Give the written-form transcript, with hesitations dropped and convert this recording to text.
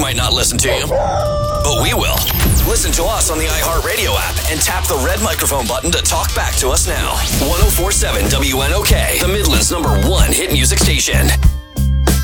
might not listen to you, but we will. Listen to us on the iHeartRadio app and tap the red microphone button to talk back to us now. 104.7 WNOK, the Midland's #1 hit music station.